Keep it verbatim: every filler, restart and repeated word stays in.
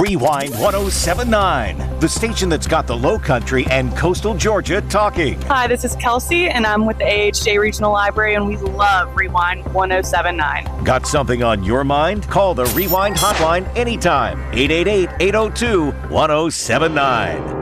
Rewind one oh seven nine, the station that's got the Low Country and coastal Georgia talking. Hi, this is Kelsey, and I'm with the A H J Regional Library, and we love Rewind one oh seven nine. Got something on your mind? Call the Rewind hotline anytime. eight eight eight, eight oh two, one oh seven nine.